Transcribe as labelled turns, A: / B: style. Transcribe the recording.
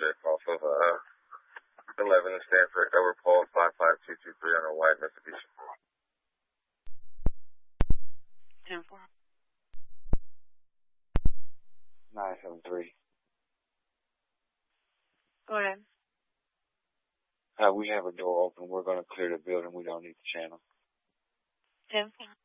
A: subject off of 11 in Stanford, Edward Paul 55223 on a white Mitsubishi.
B: 10-4.
C: 973.
B: Go ahead.
C: We have a door open. We're going to clear the building. We don't need the channel.
B: 10-4.